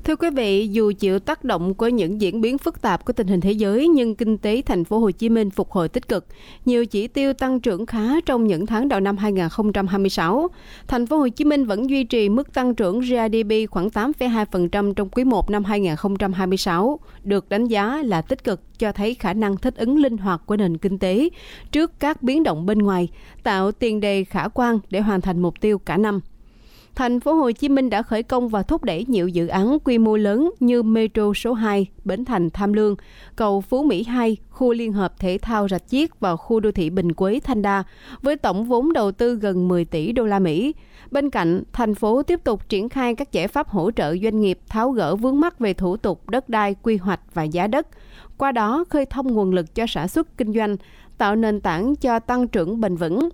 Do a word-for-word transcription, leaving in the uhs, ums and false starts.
Thưa quý vị, dù chịu tác động của những diễn biến phức tạp của tình hình thế giới, nhưng kinh tế thành phố Hồ Chí Minh phục hồi tích cực. Nhiều chỉ tiêu tăng trưởng khá trong những tháng đầu năm hai không hai sáu. Thành phố Hồ Chí Minh vẫn duy trì mức tăng trưởng giê đê pê khoảng tám phẩy hai phần trăm trong quý một năm hai không hai sáu, được đánh giá là tích cực, cho thấy khả năng thích ứng linh hoạt của nền kinh tế trước các biến động bên ngoài, tạo tiền đề khả quan để hoàn thành mục tiêu cả năm. Thành phố Hồ Chí Minh đã khởi công và thúc đẩy nhiều dự án quy mô lớn như Metro số hai, Bến Thành Tham Lương, cầu Phú Mỹ hai, khu liên hợp thể thao Rạch Chiếc và khu đô thị Bình Quế Thanh Đa, với tổng vốn đầu tư gần mười tỷ đô la Mỹ. Bên cạnh, thành phố tiếp tục triển khai các giải pháp hỗ trợ doanh nghiệp tháo gỡ vướng mắc về thủ tục đất đai, quy hoạch và giá đất. Qua đó, khơi thông nguồn lực cho sản xuất kinh doanh, tạo nền tảng cho tăng trưởng bền vững.